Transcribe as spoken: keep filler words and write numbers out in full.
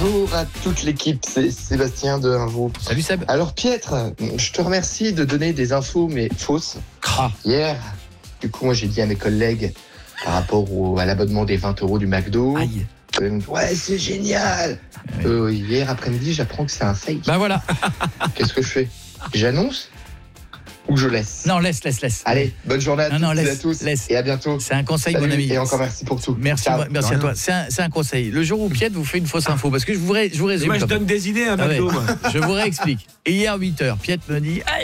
Bonjour à toute l'équipe, c'est Sébastien de Info. Salut Seb. Alors Pietre, je te remercie de donner des infos mais fausses. Ah. Hier, du coup moi j'ai dit à mes collègues par rapport au, à l'abonnement des vingt euros du McDo. Aïe. Euh, ouais c'est génial. Ouais. Euh, hier après-midi j'apprends que c'est un fake. Bah voilà. Qu'est-ce que je fais? J'annonce ou je laisse? Non, laisse, laisse, laisse. Allez, bonne journée à, Non, non, toutes et laisse, à tous laisse. et à bientôt. C'est un conseil, Salut, mon ami. et encore merci pour tout. Merci, Ciao. merci à Non, toi. non. C'est un, c'est un conseil. Le jour où Piette vous fait une fausse info, parce que je vous, ré- je vous résume. Moi, je comme- donne des idées à Ah ouais. McDo, moi. Je vous réexplique. Hier, huit heures, Piette me dit